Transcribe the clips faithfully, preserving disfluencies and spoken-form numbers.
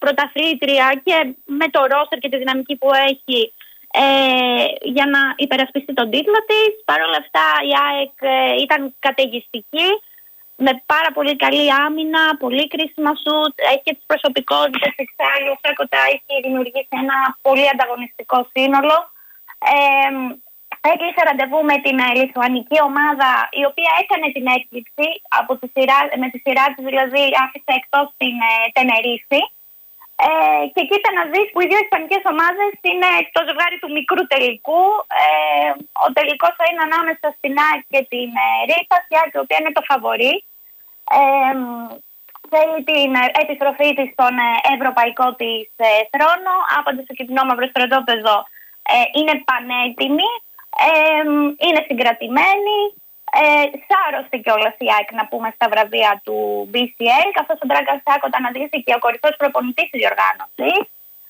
πρωταθλήτρια και με το ρόστερ και τη δυναμική που έχει ε, για να υπερασπιστεί τον τίτλο της. Παρ' όλα αυτά η ΑΕΚ ε, ήταν καταιγιστική, με πάρα πολύ καλή άμυνα, πολύ κρίσιμα σουτ, έχει και τις προσωπικότητες εξάλλου. Ο Σάκοτα έχει δημιουργήσει ένα πολύ ανταγωνιστικό σύνολο. Ε, Έκλεισε ραντεβού με την λιθουανική ομάδα, η οποία έκανε την έκπληξη από τη σειρά, με τη σειρά της, δηλαδή άφησε εκτός την ε, Τενερίφη. Ε, και κοίτα να δεις που οι δύο ισπανικές ομάδες είναι το ζευγάρι του μικρού τελικού. Ε, ο τελικός θα είναι ανάμεσα στην ΑΕΚ και την ε, Ρίφας, η ΑΕΚ η οποία είναι το φαβορί. Ε, θέλει την επιστροφή της στον ε, ευρωπαϊκό της ε, θρόνο. Άπαντε στο κυτρινό μαύρο στρατόπεδο ε, είναι πανέτοιμη. Ε, είναι συγκρατημένη, ε, σάρωσε κιόλας η ΑΕΚ να πούμε στα βραβεία του μπι σι ελ, καθώς ο Ντράγκαν Σάκοτα αναδείχθηκε ο κορυφαίος προπονητής της διοργάνωσης.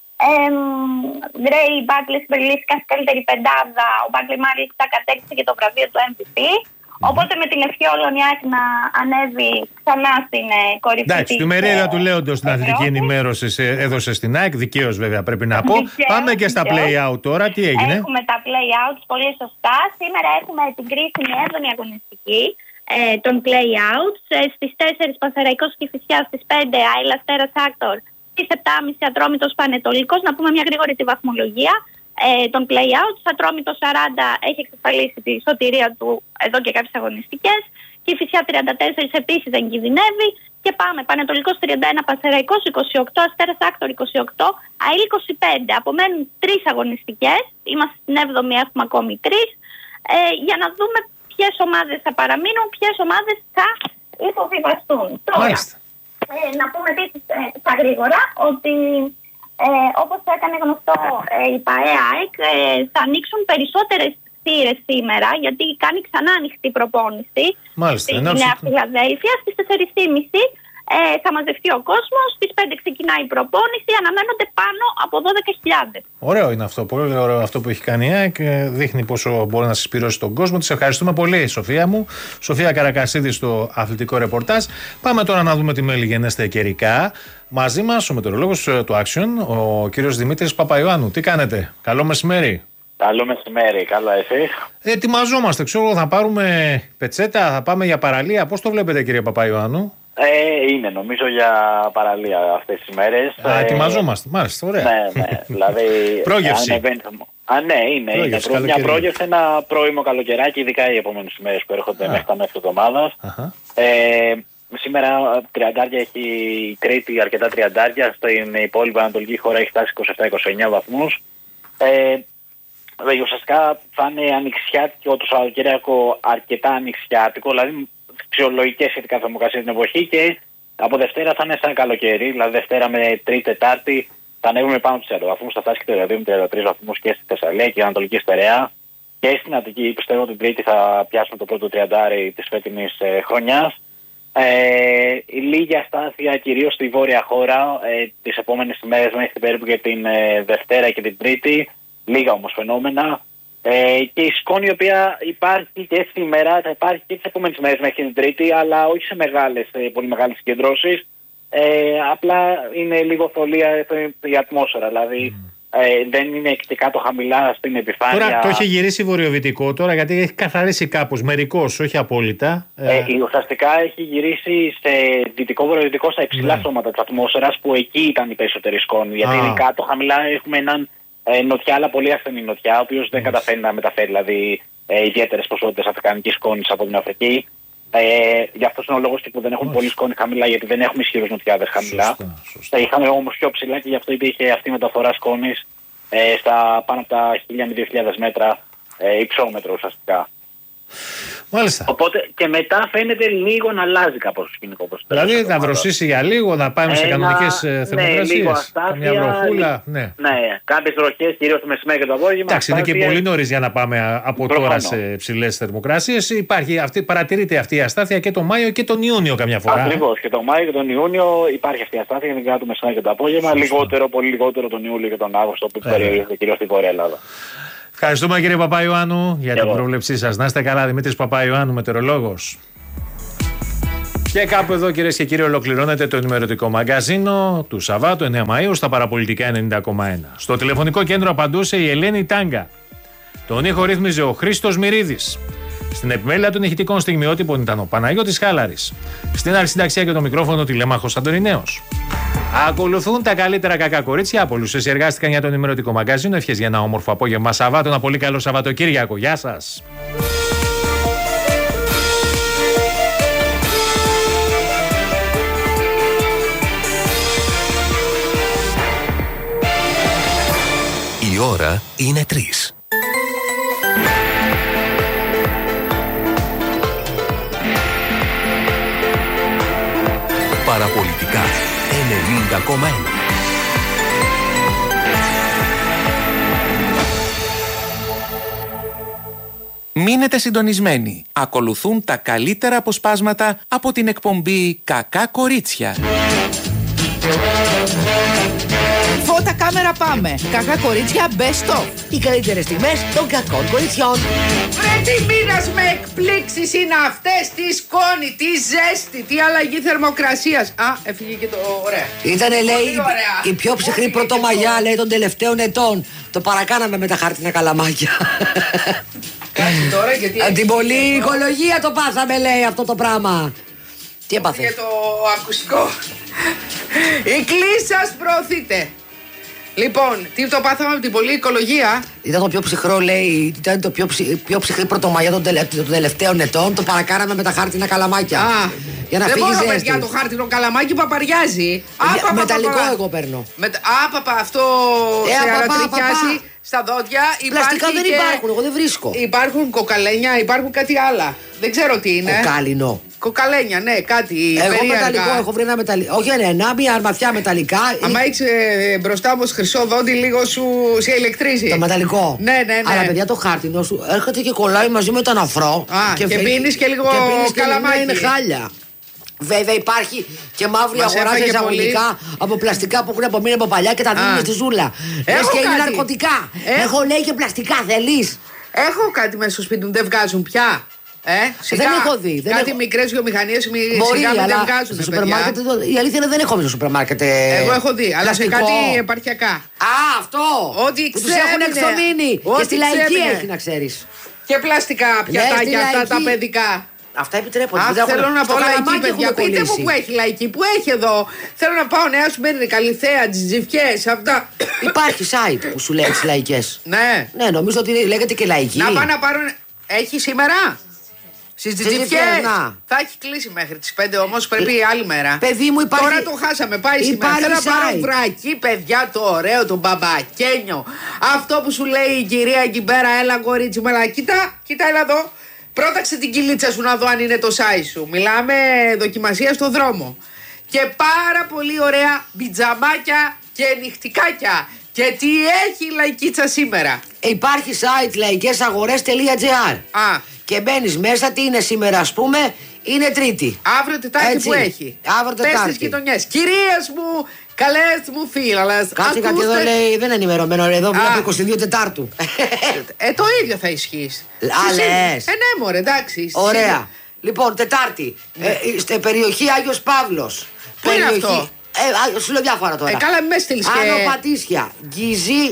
Γκρέι, Μπάκλι συμπεριλήφθηκαν στην καλύτερη πεντάδα, ο Μπάκλι μάλιστα κατέκτησε και το βραβείο του εμ βι πι. Mm-hmm. Οπότε με την ευχή όλων η ΑΕΚ να ανέβει ξανά στην κορυφή. Εντάξει, τη μερίδα του Λέοντος στην αθλητική ενημέρωση έδωσε στην ΑΕΚ, δικαίως βέβαια πρέπει να πω. Δικαίως, Πάμε και στα play-out τώρα, τι έγινε? Έχουμε τα play-out, πολύ σωστά. Σήμερα έχουμε την κρίσιμη έβδομη αγωνιστική ε, των play-out. Ε, στις τέσσερις Πανσεραϊκός Κηφισιάς, στις πέντε Άιλα Αστέρας Άκτορ, στις επτά και μισή Ατρόμητος Πανετολικός. Να πούμε μια γρήγορη τη βαθμολογία ε, των play-out. Ατρόμητος σαράντα έχει εξασφαλίσει τη σωτηρία του εδώ και κάποιες αγωνιστικές. Κηφισιά τριάντα τέσσερα επίσης δεν κινδυνεύει. Και πάμε. Πανετολικός τριάντα ένα, Πανσεραϊκός είκοσι οκτώ, Αστέρας Άκτορ είκοσι οκτώ, ΑΕΛ είκοσι πέντε. Απομένουν τρεις αγωνιστικές. Είμαστε στην έβδομη, έχουμε ακόμη τρεις. Ε, για να δούμε ποιες ομάδες θα παραμείνουν, ποιες ομάδες θα υποβιβαστούν. Τώρα, ε, να πούμε επίσης ε, στα γρήγορα ότι ε, όπως έκανε γνωστό ε, η ΠΑΕ-ΑΕΚ, ε, θα ανοίξουν περισσότερες θύρες σήμερα, γιατί κάνει ξανά ανοιχτή προπόνηση. Μάλιστα, στη Νέα Φιλαδέλφια. Στις τέσσερις και μισή ε, θα μαζευτεί ο κόσμος, στις πέντε ξεκινάει η προπόνηση, αναμένονται πάνω από δώδεκα χιλιάδες. Ωραίο είναι αυτό, πολύ ωραίο αυτό που έχει κάνει η ΑΕΚ, δείχνει πόσο μπορεί να συσπηρώσει τον κόσμο. Της ευχαριστούμε πολύ, Σοφία μου. Σοφία Καρακασίδη στο αθλητικό ρεπορτάζ. Πάμε τώρα να δούμε τι μέλη γενέστε καιρικά. Μαζί μας ο μετεωρολόγος του Action, ο κύριος Δημήτρης Παπαϊωάννου. Τι κάνετε? Καλό μεσημέρι. Καλό μεσημέρι, καλά εσύ? Ετοιμαζόμαστε, ξέρω, θα πάρουμε πετσέτα, θα πάμε για παραλία. Πώς το βλέπετε, κύριε Παπαϊωάννου? Ε, είναι νομίζω για παραλία αυτές τις μέρες. Α, ε, ετοιμαζόμαστε, μάλιστα, ωραία. Ναι, ναι, δηλαδή... Πρόγευση. Ανεβαίνει... Α, ναι, είναι, πρόγευση, είναι. Μια πρόγευση, ένα πρώιμο καλοκαιράκι, ειδικά οι επόμενες μέρες που έρχονται μέχρι τα μέσα εβδομάδας. Ε, σήμερα τριαντάρια έχει η Κρήτη, αρκετά τριαντάρια, στην υπόλοιπη ανατολική χώρα έχει φτάσει είκοσι επτά είκοσι εννέα βαθμούς. Ε, ουσιαστικά θα είναι ανοιξιάτικο το Σαββατοκύριακο, αρκετά ανοιξιάτικο, δηλαδή φυσιολογικές σχετικά θερμοκρασίες την εποχή, και από Δευτέρα θα είναι σαν καλοκαίρι, δηλαδή Δευτέρα με Τρίτη, Τετάρτη θα ανέβουμε πάνω από τους τριάντα βαθμούς, θα φτάσει και τριάντα δύο με τριάντα τρεις βαθμούς και στη Θεσσαλία και η Ανατολική Στερεά, και στην Αττική πιστεύω την Τρίτη θα πιάσουμε το πρώτο τριαντάρι της φετινής ε, χρονιάς. Ε, λίγη αστάθεια κυρίως στη βόρεια χώρα ε, τις επόμενες ημέρες μέχρι περίπου και την ε, Δευτέρα και την Τρίτη. Λίγα όμως φαινόμενα. Ε, και η σκόνη η οποία υπάρχει και σήμερα, θα υπάρχει και τις επόμενες μέρες μέχρι την Τρίτη, αλλά όχι σε μεγάλες, πολύ μεγάλες συγκεντρώσεις. Ε, απλά είναι λίγο θολία η ατμόσφαιρα, δηλαδή mm. ε, δεν είναι και κάτω χαμηλά στην επιφάνεια. Τώρα το έχει γυρίσει βορειοδυτικό τώρα, γιατί έχει καθαρίσει κάπως, μερικώς, όχι απόλυτα. Ε, ουσιαστικά έχει γυρίσει σε δυτικό-βορειοδυτικό, στα υψηλά ναι. σώματα της ατμόσφαιρας, που εκεί ήταν η περισσότερη σκόνη. Γιατί είναι κάτω χαμηλά έχουμε έναν Ε, νοτιά, αλλά πολύ ασθενή νοτιά, ο οποίος δεν καταφέρει να μεταφέρει δηλαδή ε, ιδιαίτερες ποσότητες αφρικανικής σκόνης από την Αφρική. Ε, γι' αυτό είναι ο λόγος που δεν έχουν πολύ σκόνη χαμηλά, γιατί δεν έχουμε ισχυρούς νοτιάδες χαμηλά. Σωστά, σωστά. Ε, είχαμε όμως πιο ψηλά και γι' αυτό υπήρχε αυτή η μεταφορά σκόνης ε, στα πάνω από τα χίλια με δύο χιλιάδες μέτρα ε, υψόμετρο ουσιαστικά. Μάλιστα. Οπότε και μετά φαίνεται λίγο να αλλάζει κάπως το σκηνικό. Δηλαδή να δροσίσει για λίγο, να πάμε σε κανονικές θερμοκρασίες. Ναι, λίγο αστάθεια. Καμιά βροχούλα. Ναι, ναι. Κάποιες βροχές, κυρίως το μεσημέρι και το απόγευμα. Εντάξει, είναι και πολύ νωρίς για να πάμε από Προφανώ. τώρα σε ψηλές θερμοκρασίες. Υπάρχει αυτή, παρατηρείται αυτή η αστάθεια και τον Μάιο και τον Ιούνιο καμιά φορά. Ακριβώς. Και τον Μάιο και τον Ιούνιο υπάρχει αυτή η αστάθεια, γενικά το μεσημέρι και το απόγευμα. Σωστό. Λιγότερο, πολύ λιγότερο τον Ιούλιο και τον Αύγουστο που περιορίζεται κυρίως στη Βόρεια Ελλάδα. Ευχαριστούμε κύριε Παπαϊωάννου για την πρόβλεψή σας. Να είστε καλά, Δημήτρης Παπαϊωάννου, μετεωρολόγος. Και κάπου εδώ, κυρίες και κύριοι, ολοκληρώνεται το ενημερωτικό μαγκαζίνο του Σαββάτου εννέα Μαΐου στα Παραπολιτικά ενενήντα κόμμα ένα. Στο τηλεφωνικό κέντρο απαντούσε η Ελένη Τάγκα. Τον ήχο ρύθμιζε ο Χρήστος Μυρίδης. Στην επιμέλεια των ηχητικών στιγμιότυπων ήταν ο Παναγιώτης Χάλαρης. Στην αρχισυνταξία και το μικρόφωνο τηλέμαχος Αντωνινέος. Ακολουθούν τα καλύτερα κακά κορίτσια. Από όλους όσοι εργάστηκαν για το ενημερωτικό μαγκαζίνο. Ευχές για ένα όμορφο απόγευμα Σαββάτου. Ένα πολύ καλό Σαββατοκύριακο. Γεια σας. Η ώρα είναι τρεις. Παραπολιτικά ενενήντα κόμμα ένα. Μείνετε συντονισμένοι. Ακολουθούν τα καλύτερα αποσπάσματα από την εκπομπή «Κακά κορίτσια». Φώτα, κάμερα, πάμε. Κακά κορίτσια, best of. Οι καλύτερες στιγμές των κακών κοριτσιών. Βρε, τι μήνας με εκπλήξεις είναι αυτές, τι σκόνη, τι ζέστη, τι αλλαγή θερμοκρασίας. Α, έφυγε και το ωραία. Ήτανε, λέει, η πιο ψυχρή πρωτομαγιά, λέει, των τελευταίων ετών. Το παρακάναμε με τα χάρτινα καλαμάκια. Κάτσε τώρα, γιατί... Από την πολλή οικολογία το πάθαμε, λέει, αυτό το πράγμα. Τι έπαθε? Και το ακουστικό. Η κλίση σας προωθείτε. Λοιπόν, τι το πάθαμε από την πολλή οικολογία? Ήταν το πιο ψυχρό, λέει, ήταν το πιο, ψυ, πιο ψυχρή πρωτομαγιά των, τελε, των τελευταίων ετών. Το παρακάναμε με τα χάρτινα καλαμάκια. Α, για να δεν φύγει μπορώ, ζέστη. παιδιά, το χάρτινο καλαμάκι παπαριάζει. Για, μεταλλικό παπα, εγώ παίρνω. Με, άπαπα, αυτό ε, σε ανατριχιάζει στα δόντια. Πλαστικά δεν και... υπάρχουν, εγώ δεν βρίσκω. Υπάρχουν κοκαλένια, υπάρχουν κάτι άλλα. Δεν ξέρω τι είναι. Κοκάλινο. Κοκαλένια, ναι, κάτι. Εγώ περίεργα. Μεταλλικό, έχω βρει ένα μεταλλικό. Όχι, ναι, ένα, μια αρμαθιά μεταλλικά. Άμα έχει ε, μπροστά μου χρυσό δόντι, λίγο σου σε ηλεκτρίζει. Το μεταλλικό. Ναι, ναι, ναι. Αλλά παιδιά, το χάρτινο σου έρχεται και κολλάει μαζί με τον αφρό. Α, και, και πίνει και λίγο και καλαμάκι. Είναι χάλια. Βέβαια υπάρχει και μαύρη αγορά σε εισαγωγικά από πλαστικά που έχουν απομείνει από παλιά και τα δίνουν στη ζούλα. Λες και είναι ναρκωτικά. Έχω... έχω λέει και πλαστικά, θέλεις? Έχω κάτι μέσα στο σπίτι μου, δεν βγάζουν πια. Ε, σιγά, δεν έχω δει. Δεν κάτι έχω... μικρές βιομηχανίες Μπορεί, σιγά αλλά δεν βγάζουν. Στο σούπερ μάρκετ, η αλήθεια είναι δεν έχω βρει στο σούπερ μάρκετ. Εγώ έχω δει, αλλά σε κάτι επαρχιακά. Α, αυτό! Ότι που τους έχουν εξομείνει. Και στη λαϊκή έχει, να ξέρεις. Και πλαστικά πιατάκια αυτά τα παιδικά. Αυτά επιτρέπονται. Α, θέλω να πάω λαϊκή, παιδιά. Πείτε μου που έχει λαϊκή, που έχει εδώ. Θέλω να πάω Νέα Σμύρνη, Καλιθέα, Τζιζιφιές, αυτά. Υπάρχει site που σου λέει τις λαϊκές. Ναι. Ναι, νομίζω ότι λέγεται και λαϊκή. Να πάω να πάρουν. Έχει σήμερα? Στις Τζιζιφιές. Θα έχει κλείσει μέχρι τις πέντε όμως, πρέπει άλλη μέρα. Παιδί μου, υπάρχει. Τώρα το χάσαμε, πάει σήμερα. Θέλω να πάρω βρακί, παιδιά, το ωραίο, το μπαμπακένιο. Αυτό που σου λέει η κυρία εκεί πέρα, έλα κορίτσι μου, έλα, κοίτα, κοίτα, έλα εδώ. Πρόταξε την κυλίτσα σου να δω αν είναι το size σου. Μιλάμε δοκιμασία στο δρόμο. Και πάρα πολύ ωραία μπιτζαμάκια και νυχτικάκια. Και τι έχει η λαϊκίτσα σήμερα? Υπάρχει site λαϊκές αγορές τελεία τζι άρ. Α. Και μπαίνεις μέσα, τι είναι σήμερα, ας πούμε, είναι Τρίτη. Αύριο Τετάρτη που έχει. Αύριο Τετάρτη. Πες στις γειτονιές. Κυρίες μου, καλές μου φίλες. Κάτσε κάτι εδώ, λέει, δεν είναι ενημερωμένο. Εδώ βλέπω είκοσι δύο Τετάρτου. Ε, το ίδιο θα ισχύει. Α, λες. Ε, ναι, μωρέ, εντάξει. Ωραία. Λοιπόν, Τετάρτη. Ναι. Ε, στην περιοχή Άγιος Παύλος. Πού είναι αυτό? Ε, σου λέω διάφορα τώρα. Ε, καλά, με στείλεις και... Άνω Πατήσια, Γκυζή.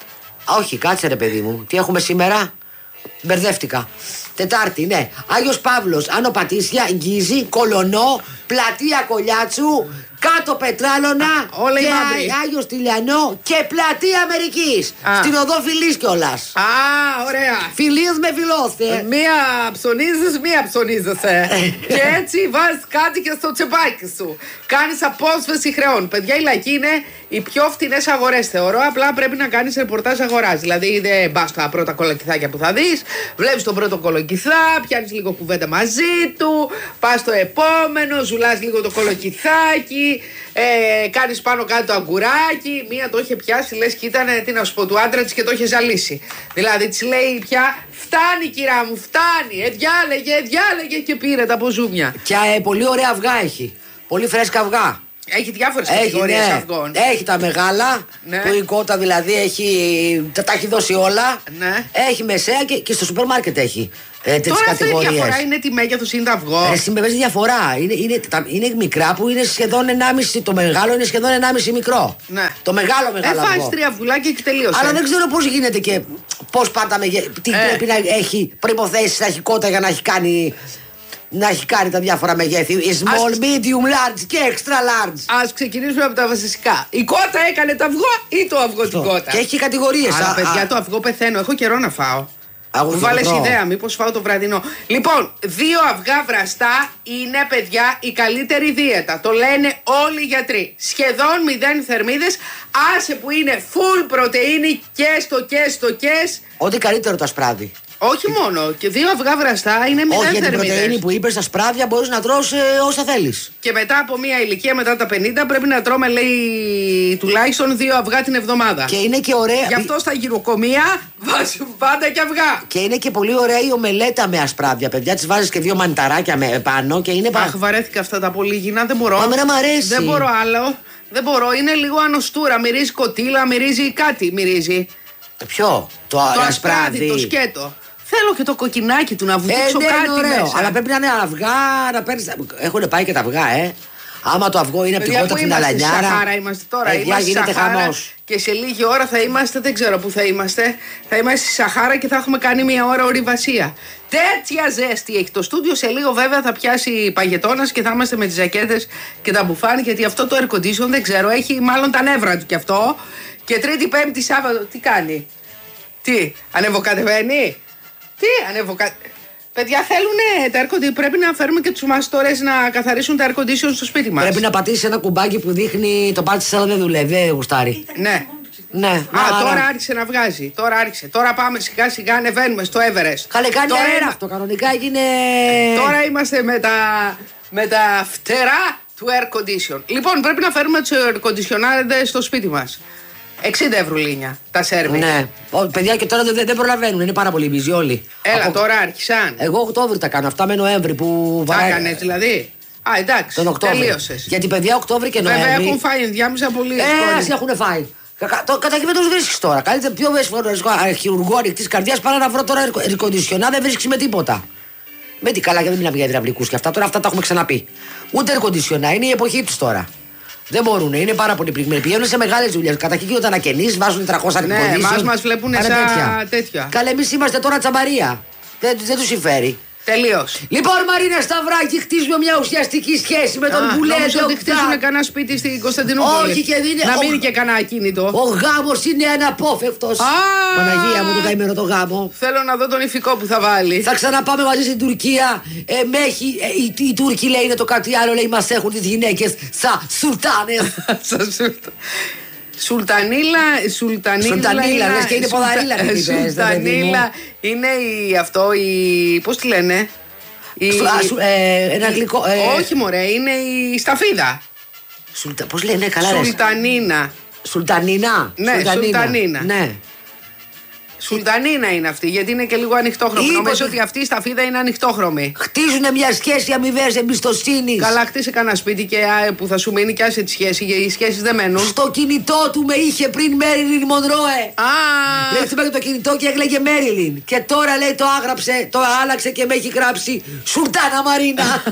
Όχι, κάτσε ρε παιδί μου. Τι έχουμε σήμερα? Μπερδεύτηκα. Τετάρτη, ναι. Άγιος Παύλος, Άνω Πατήσια, Γκυζή, Κολονό, Πλατεία Κολιάτσου, Κάτω Πετράλωνα, όλα και οι Άγιος Τηλιανό και Πλατεία Αμερικής. Α. Στην οδό Φιλής κιόλας. Α, ωραία. Φιλίες με φιλόθε. Μία ψωνίζεις, μία ψωνίζεσαι. Και έτσι βάζεις κάτι και στο τσεπάκι σου. Κάνεις απόσβεση χρεών. Παιδιά, η λαϊκή είναι οι πιο φτηνές αγορές, θεωρώ. Απλά πρέπει να κάνεις ρεπορτάζ αγοράς. Δηλαδή, δεν πας στα πρώτα κολοκυθάκια που θα δεις. Βλέπεις τον πρώτο κολοκυθά, πιάνεις λίγο κουβέντα μαζί του. Πας στο επόμενο, ζουλάς λίγο το κολοκυθάκι. Ε, κάνεις πάνω κάτω το αγκουράκι. Μία το είχε πιάσει, λες και ήταν, τι να σου πω, του άντρα της και το είχε ζαλίσει. Δηλαδή της λέει πια, φτάνει κυρά μου, φτάνει. Ε, διάλεγε, διάλεγε και πήρε τα ποζούμια. Και ε, πολύ ωραία αυγά έχει. Πολύ φρέσκα αυγά. Έχει διάφορες κατηγορίες ναι. αυγών. Έχει τα μεγάλα, ναι. που η κότα δηλαδή έχει, τα, τα έχει δώσει όλα. Ναι. Έχει μεσαία και, και στο σούπερ μάρκετ έχει ε, τέτοιες κατηγορίες. Τώρα η διαφορά είναι τι μέγεθος είναι το αυγό. Ε, Συμπεβαίνει διαφορά. Είναι, είναι, τα, είναι μικρά που είναι σχεδόν ενάμιση. Το μεγάλο είναι σχεδόν ενάμιση μικρό. Ναι. Το μεγάλο μεγάλο ε, αυγό. Τρία αυγουλάκια και τελείωσε. Αλλά δεν ξέρω πώς γίνεται και πώς πάντα μεγε... τι ε. πρέπει να έχει προϋποθέσεις να έχει κότα για να έχει κάνει. Να έχει κάνει τα διάφορα μεγέθη. Small, ας... medium, large και extra large. Ας ξεκινήσουμε από τα βασικά. Η κότα έκανε το αυγό ή το αυγό την κότα. Και έχει κατηγορίες. Αλλά α, παιδιά, α... το αυγό πεθαίνω. Έχω καιρό να φάω. Μου βάλες ιδέα, μήπως φάω το βραδινό. Λοιπόν, δύο αυγά βραστά είναι, παιδιά, η καλύτερη δίαιτα. Το λένε όλοι οι γιατροί. Σχεδόν μηδέν θερμίδες. Άσε που είναι full πρωτεΐνη και στο και στο και. Ό,τι καλύτερο το ασπράδι. Όχι μόνο. Και δύο αυγά βραστά είναι μηδέν θερμίδες. Όχι, για την πρωτεΐνη που είπες, τα σπράδια μπορείς να τρως ε, όσα θέλεις. Και μετά από μια ηλικία, μετά τα πενήντα, πρέπει να τρώμε, λέει, τουλάχιστον δύο αυγά την εβδομάδα. Και είναι και ωραία. Γι' αυτό στα γυροκομεία βάζουν πάντα και αυγά. Και είναι και πολύ ωραία η ομελέτα με ασπράδια, παιδιά. Τις βάζεις και δύο μανιταράκια με πάνω και είναι πάρα. Αχ, βαρέθηκα αυτά τα πολύγινα, δεν μπορώ. Μα μ' αρέσει. Δεν μπορώ άλλο. Δεν μπορώ, είναι λίγο ανοστούρα. Μυρίζει κοτήλα, μυρίζει κάτι, μυρίζει. Ποιο? Το, το ασπράδι, το σκέτο. Θέλω και το κοκκινάκι του να βουτήξω ε, ναι, κάτι ωραίο. Μέσα. Αλλά πρέπει να είναι αυγά, να παίρνεις. Έχουν πάει και τα αυγά, ε. Άμα το αυγό είναι από την κότα την αλανιάρα. Στη Σαχάρα είμαστε τώρα. Είμαστε γίνεται χαμός. Και σε λίγη ώρα θα είμαστε, δεν ξέρω που θα είμαστε. Θα είμαστε στη Σαχάρα και θα έχουμε κάνει μια ώρα ορειβασία. Τέτοια ζέστη έχει το στούντιο. Σε λίγο βέβαια θα πιάσει παγετώνας και θα είμαστε με τις ζακέτες και τα μπουφάν. Γιατί αυτό το air condition δεν ξέρω. Έχει μάλλον τα νεύρα του κι αυτό. Και Τρίτη, Πέμπτη, Σάββατο τι κάνει? Τι, ανεβοκατεβαίνει? Τι ανεβοκα... Παιδιά θέλουνε τα air condition. Πρέπει να φέρουμε και τους μαστορές να καθαρίσουν τα air condition στο σπίτι μας. Πρέπει να πατήσει ένα κουμπάκι που δείχνει το πάρτι αλλά δεν δουλεύει, δεν γουστάρει. Ναι. Ναι. Α, άρα. Τώρα άρχισε να βγάζει. Τώρα άρχισε. Τώρα πάμε σιγά σιγά, ανεβαίνουμε στο Everest. Καλέ, κάνει αέρα αυτό. Κανονικά έγινε. Τώρα είμαστε με τα, με τα φτερά του air condition. Λοιπόν, πρέπει να φέρουμε τους air conditioners στο σπίτι μας. εξήντα ευρουλίνια τα σέρβι. Ναι. Ο, παιδιά και τώρα δεν, δεν προλαβαίνουν, είναι πάρα πολύ μπιζι όλοι. Έλα, από... τώρα άρχισαν. Εγώ Οκτώβρη τα κάνω, αυτά με Νοέμβρη που. Τα έκανε δηλαδή. Α, εντάξει. Τον Οκτώβρη. Τελείωσες. Γιατί παιδιά Οκτώβρη και Νοέμβρη. Βέβαια έχουν φάει ενδιάμεσα πολύ. Ε, ας έχουν φάει. Κατά και με τους βρίσκεις τώρα. Καλύτερα πιο χειρουργό ανοιχτής καρδιάς παρά να βρω τώρα ερκοντισιονά, δεν βρίσκεις με τίποτα. Με τι καλά, γιατί δεν μιλάμε για υδραυλικούς και αυτά. Τώρα αυτά τα έχουμε ξαναπεί. Ούτε ερκοντισιονά, είναι η εποχή τους τώρα. Δεν μπορούν, είναι πάρα πολύ πληγμένοι. Πηγαίνουν σε μεγάλες δουλειές. Καταρχήν όταν ακενείς, βάζουν τριακόσια ναι, εμάς μας βλέπουν σαν τέτοια. τέτοια. Καλέ, εμείς είμαστε τώρα τσαμπαρία. Δεν, δεν τους συμφέρει. Τελείως. Λοιπόν, Μαρίνα Σταυράκη, χτίζουμε μια ουσιαστική σχέση με τον που λέει ότι χτίζουν κανένα σπίτι στην Κωνσταντινούπολη. Όχι, και δίνει. Να μείνει και κανένα ακίνητο. Ο γάμος είναι αναπόφευκτος. Παναγία μου, το καημένο το γάμο. Θέλω να δω τον ηφικό που θα βάλει. Θα ξαναπάμε μαζί στην Τουρκία. Ε, μέχρι, ε, οι, οι Τούρκοι λέει είναι το κάτι άλλο, λέει μας έχουν τις γυναίκες σαν σουλτάνες. Σαν σουλτάνες. Σουλτανίλα, Σουλτανίλα, Σουλτανίλα, λες και είναι ποδαρίλα. Σουλτανίλα είναι η, αυτό, η, πώς τη λένε? Η, ε, ένα γλυκό. Ε, όχι μωρέ, είναι η σταφίδα. Σουλτα, πώς λένε, καλά λες. Σουλτανίνα. Σουλτανίνα. Ναι, Σουλτανίνα. Σουλτανίνα. Ναι. Σουλτανίνα είναι αυτή, γιατί είναι και λίγο ανοιχτόχρωμη. Είπε νομίζω ότι αυτή η σταφίδα είναι ανοιχτόχρωμη. Χτίζουν μια σχέση αμοιβαίας εμπιστοσύνης. Καλά, χτίσε κανένα σπίτι και, α, που θα σου μείνει και άσε τη σχέση, γιατί οι σχέσεις δεν μένουν. Στο κινητό του με είχε πριν Μέριλιν Μονρόε. Α! Λέει χτύπαγε το κινητό και έκλαιγε Μέριλιν. Και τώρα λέει το άγραψε, το άλλαξε και με έχει γράψει Σουλτάνα Μαρίνα.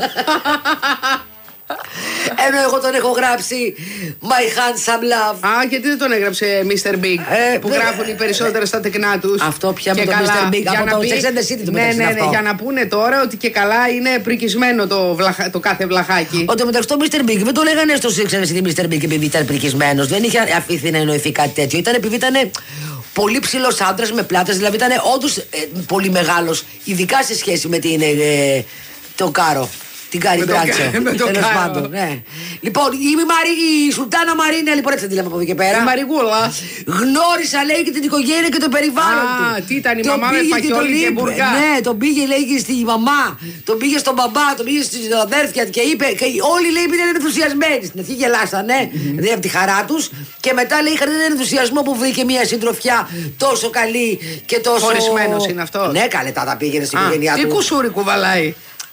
Ενώ εγώ τον έχω γράψει My Handsome Love. Α, γιατί δεν τον έγραψε μίστερ Big ε, που ε, γράφουν οι περισσότεροι στα τεκνά τους. Αυτό πια με το μίστερ Big. Από το Sex and the City του ναι, ναι, ναι, για να πούνε τώρα ότι και καλά είναι πρικισμένο το, βλαχα, το κάθε βλαχάκι. Ότι μεταξύ το μίστερ Big δεν το λέγανε στο Sex and the City μίστερ Big επειδή ήταν πρικισμένος. Δεν είχε αφήθει να εννοηθεί κάτι τέτοιο. Ήταν επειδή ήταν πολύ ψηλός άντρας με πλάτες. Δηλαδή ήταν όντως ε, πολύ μεγάλος. Ειδικά σε σχέση με την, ε, το Κάρο. Την Κάρι Μπράτσο. Τέλος πάντων, ναι. Λοιπόν, η, Μαρι, η Σουλτάνα Μαρίνα, λοιπόν, έτσι τη λέμε από εδώ και πέρα. Η Μαριγούλα. Γνώρισα, λέει, και την οικογένεια και το περιβάλλον του. Α, τι ήταν η τον μαμά με φακιόλι και, και μπουρκά. Ναι, τον πήγε, λέει, και στη μαμά, τον πήγε στον μπαμπά, τον πήγε στις αδέρφια και είπε. Και όλοι, λέει, ήταν ενθουσιασμένοι. Στην αρχή γελάσανε, δηλαδή από τη χαρά του. Και μετά, λέει, είχαν έναν ενθουσιασμό που βρήκε μια συντροφιά τόσο καλή και τόσο. Χωρισμένο είναι αυτό. Ναι, καλέ, τα πήγαινε στην οικογένειά του. Τι κουσούρι κουβαλάει.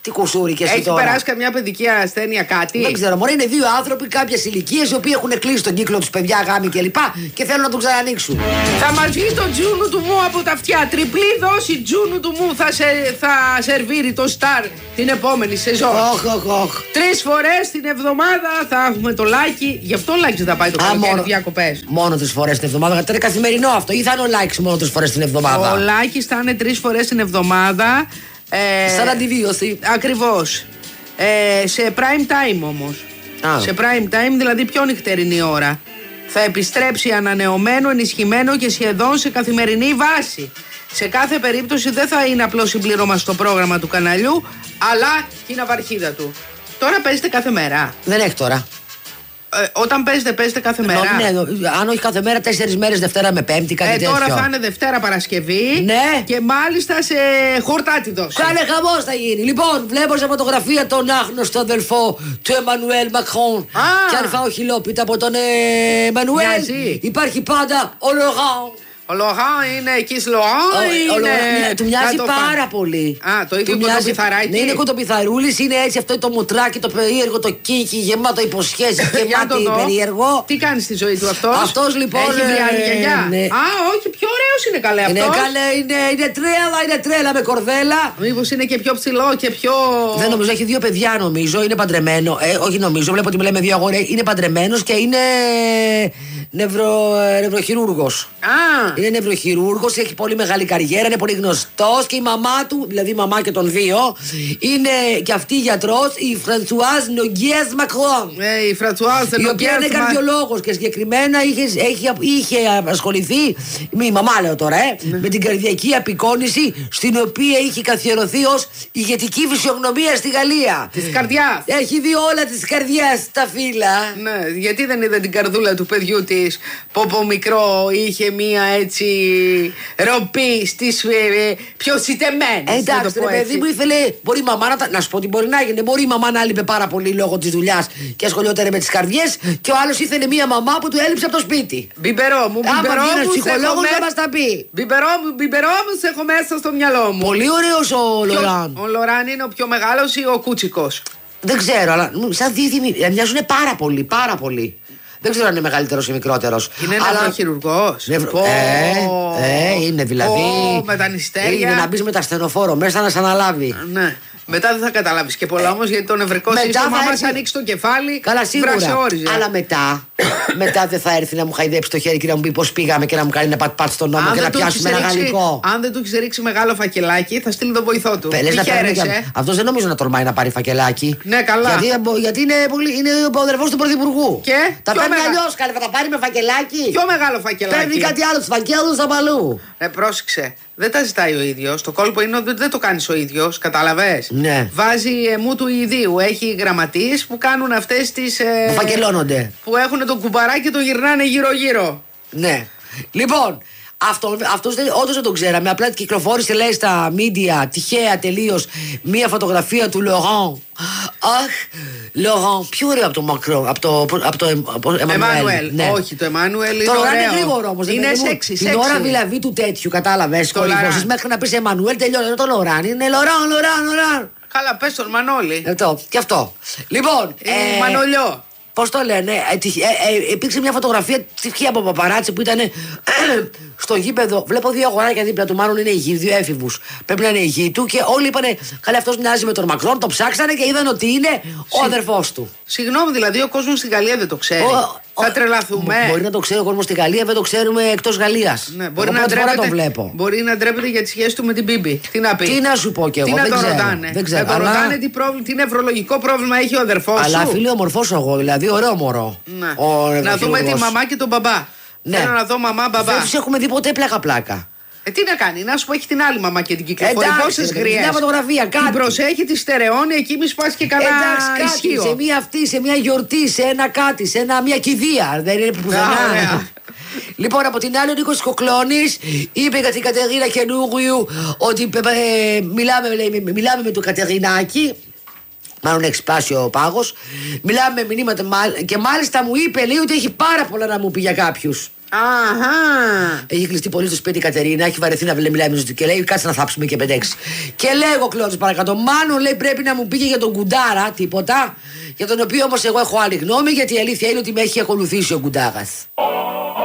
Τι κουσούρι και εσύ Έχει τώρα. περάσει καμιά παιδική ασθένεια, κάτι. Δεν ξέρω, μωρέ, είναι δύο άνθρωποι κάποιες ηλικίες οι οποίοι έχουν κλείσει τον κύκλο τους, παιδιά, γάμοι κλπ. Και θέλουν να τον ξανανοίξουν. Θα μας βγει το τζούνου του μου από τα αυτιά. Τριπλή δόση τζούνου του μου θα, σε, θα σερβίρει το Σταρ την επόμενη σεζόν. Οχ, οχ, οχ. Τρεις φορές την εβδομάδα θα έχουμε το Λάκη. Γι' αυτό ο Λάκης θα πάει το καλοκαίρι διακοπές. Μόνο τρεις φορές την εβδομάδα. Θα είναι καθημερινό αυτό. Ή θα είναι ο Λάκης μόνο τρεις φορές την εβδομάδα. Ο Λάκης θα είναι τρεις φορές την εβδομάδα. Ε, Σαν αντιβίωση. Ακριβώς. Ε, σε prime time όμως. Α. Σε prime time, δηλαδή πιο νυχτερινή ώρα. Θα επιστρέψει ανανεωμένο, ενισχυμένο και σχεδόν σε καθημερινή βάση. Σε κάθε περίπτωση δεν θα είναι απλό συμπλήρωμα στο πρόγραμμα του καναλιού, αλλά και η ναυαρχίδα του. Τώρα παίζετε κάθε μέρα. Δεν έχει τώρα. Ε, όταν παίζετε, παίζετε κάθε μέρα. Ναι, ναι, αν όχι κάθε μέρα, τέσσερις μέρες, Δευτέρα με Πέμπτη, κάτι Ε, τέτοιο. τώρα θα είναι Δευτέρα Παρασκευή. Ναι. Και μάλιστα σε χορτάτη δόση. Κάνε χαμός θα γίνει. Λοιπόν, βλέπω σε φωτογραφία τον άγνωστο αδελφό του Εμμανουέλ Μακρόν. Α. Και αν φάω χιλόπιτα από τον Εμμανουέλ, Μοιάζει. υπάρχει πάντα ο Λογάν. Ο Λογάν είναι εκεί Λογάν. Ο- ο Λογάν, του μοιάζει κατοφα- πάρα πολύ. Α, το ίδιο Του μοιάζει- κοτοπιθαράκι. Ναι, είναι κοτοπιθαρούλης, είναι έτσι αυτό το μουτράκι, το περίεργο, το κίνκι, γεμάτο υποσχέσεις, Για να το γεμάτι δω. περίεργο. Τι κάνει στη ζωή του αυτός? Αυτός, λοιπόν, Έχει βρει ε, γιαγιά. ναι. Α, όχι, πιο ωραίος είναι καλέ Είναι, αυτός. καλέ, είναι, είναι τρέλα, είναι τρέλα με κορδέλα. Μήπως είναι και πιο ψηλό και πιο. Δεν νομίζω, έχει δύο παιδιά νομίζω, είναι παντρεμένο. Ε, όχι νομίζω, βλέπω ότι μιλάμε δύο αγόρια. Είναι παντρεμένος και είναι νευρο, ε, νευροχειρούργος. Α, Είναι νευροχειρούργος, έχει πολύ μεγάλη καριέρα, είναι πολύ γνωστός και η μαμά του, δηλαδή η μαμά και των δύο, είναι και αυτή γιατρός, η Φρανσουάζ Νογγιές Μακρόν. ε, η Φρατσουάζ Η οποία είναι καρδιολόγος και συγκεκριμένα είχε, έχει, είχε ασχοληθεί, μη μαμά λέω τώρα, ε, με την καρδιακή απεικόνηση, στην οποία είχε καθιερωθεί ως ηγετική φυσιογνωμία στη Γαλλία. Τη καρδιά. Έχει δει όλα της καρδιάς στα φύλλα. Ναι, γιατί δεν είδε την καρδούλα του παιδιού της που από μικρό είχε μία έτσι ροπή στις ε, πιο σιτεμένες. Ε, εντάξει, ρε παιδί μου, ήθελε. Μπορεί η μαμά να, τα- να σου πω τι μπορεί να γίνει. Μπορεί η μαμά να έλειπε πάρα πολύ λόγω της δουλειάς και ασχολιόταν με τις καρδιές, και ο άλλος ήθελε μία μαμά που του έλειψε από το σπίτι. Μπιμπερό μου, Άμα μπιμπερό βγει ένας μου, σε έχω ψυχολόγος μέ- θα μας τα πει. Μπιμπερό μου, μπιμπερό μου, σε έχω μέσα στο μυαλό μου. Πολύ ωραίος ο Ποιος- Λοράν. Ο Λοράν είναι ο πιο μεγάλος ή ο Κούτσικος? Δεν ξέρω, αλλά μ, σαν δίδυμοι ε, μοιάζουν πάρα πολύ, πάρα πολύ. Δεν ξέρω αν είναι μεγαλύτερος ή μικρότερος. Είναι αλλά... νευροχειρουργός. Νευρο- Πω. Ε, ε, είναι δηλαδή. Πω, με τα νηστέρια. Είναι να μπει με τα στενοφόρο μέσα να σε αναλάβει. Ναι. Μετά δεν θα καταλάβει και πολλά όμως, γιατί το νευρικό μετά σύστημα, θα άμα έρθει- σε ανοίξει το κεφάλι, Καλά, σίγουρα. βρασιόριζε. Αλλά μετά, μετά δεν θα έρθει να μου χαϊδέψει το χέρι και να μου πει πώς πήγαμε και να μου κάνει ένα πατ-πατ στον νόμο και να του πιάσουμε έχεις ένα ρίξει- γαλλικό. αν δεν του έχει ρίξει μεγάλο φακελάκι, θα στείλει τον βοηθό του. Πελές Τι να παίρνει χαίρεσαι? και- Αυτός δεν νομίζω να τολμάει να πάρει φακελάκι. Ναι, καλά. Γιατί, γιατί είναι, πολύ, είναι ο αδερφός του Πρωθυπουργού. Και? Τα Πιο παίρνει μεγα- αλλιώς, καλέ, θα τα πάρει με φακελάκι. Πιο μεγάλο φακελάκι. Παίρνει κάτι άλλο, του φακέλους από αλλού. Ναι, πρόσεξε. Δεν τα ζητάει ο ίδιο. Το κόλπο είναι ότι δεν το κάνει ο ίδιο. Κατάλαβε. Ναι. Βάζει αιμού του ιδίου. Έχει γραμματεί που κάνουν αυτέ τι. Ε, Φακελώνονται. που έχουν τον κουμπαράκι και το γυρνάνε γύρω-γύρω. Ναι. Λοιπόν, αυτό, αυτός δεν, όντως δεν τον ξέραμε. Απλά κυκλοφόρησε, λέει, στα media τυχαία τελείως μία φωτογραφία του Λοράν. Αχ, Λοράν, πιο ωραίο από το Μακρόν, από το, από το Εμμανουέλ. Εμμανουέλ. Ναι. Όχι, το Εμμανουέλ είναι Το Λοράν είναι ωραίο. γρήγορο όμως. Είναι παιδί μου. σεξι, Την σεξι. ώρα δηλαδή του τέτοιου, κατάλαβες, Το κορυφώσεις, Λοράν. μέχρι να πεις Εμμανουέλ τελειώνει. Το Λοράν είναι Λοράν, Λοράν, Λοράν. Καλά, πε τον Μανώλη. Αυτό, και αυτό. Λοιπόν, Ε, Μανολιό. Πώς το λένε, ε, τυχ- ε, ε, υπήρξε μια φωτογραφία τυχαία από παπαράτσι που ήταν στο γήπεδο. Βλέπω δύο αγοράκια δίπλα του, μάλλον είναι υγιεί, δύο έφηβους. Πρέπει να είναι υγιεί του και όλοι είπανε, καλά, αυτός μοιάζει με τον Μακρόν. Το ψάξανε και είδαν ότι είναι ο αδερφός του. Συγγνώμη, δηλαδή ο κόσμο στην Γαλλία δεν το ξέρει. Ο- Θα ο- τρελαθούμε. Μπορεί να το ξέρει ο κόσμος στη Γαλλία, δεν το ξέρουμε εκτός Γαλλίας. Ναι, μπορεί, Εγώ να πρώτη φορά ντρέπεται, το βλέπω. μπορεί να ντρέπεται για τη σχέση του με την Μπίμπη. Τι να πει. Τι να σου πω κι εγώ, Τι να δεν τον ξέρω, ρωτάνε. δεν ξέρω, Να τον αλλά- ρωτάνε τι, πρόβλημα, τι νευρολογικό πρόβλημα έχει ο αδερφός Αλλά σου. φίλε, ομορφός εγώ, δηλαδή ωραίο μωρό. Ναι. Ο Να δούμε τη νευροχειρουργός. μαμά και τον μπαμπά. Ναι. Θέλω να δω μαμά, μπαμπά. Δεν τους έχουμε δει ποτέ πλάκα-πλάκα. Ε, τι να κάνει, να σου πω, έχει την άλλη μαμά και την κυκλοφορεί. Εντάξει, Πόσες ρε παιδί, γριές. μια φωτογραφία, κάτι. Την προσέχει, τη στερεώνει, εκεί μη σπάσει και καλά Εντάξει, κάτι, ισχύο. σε μια αυτή, σε μια γιορτή, σε ένα κάτι, σε ένα, μια κηδεία. Δεν είναι Α, πουθενά. ωραία. Λοιπόν, από την άλλη, ο Νίκος Κοκλώνης είπε για την Κατερίνα Καινούριου ότι ε, μιλάμε, λέει, μιλάμε με τον Κατερινάκη. Μάλλον έχει σπάσει ο πάγος. Μιλάμε με μηνύματα μα- και μάλιστα μου είπε, λέει, ότι έχει πάρα πολλά να μου πει για κάποιους. Αχα. Έχει κλειστεί πολύ στο σπίτι η Κατερίνα, έχει βαρεθεί να μιλάει με και λέει: κάτσε να θάψουμε και πέντε έξι. Και λέγω, Κλώδης, παρακάτω, μάλλον λέει πρέπει να μου πήγε για τον Κουντάρα, τίποτα. Για τον οποίο όμως εγώ έχω άλλη γνώμη, γιατί η αλήθεια είναι ότι με έχει ακολουθήσει ο Κουντάρας.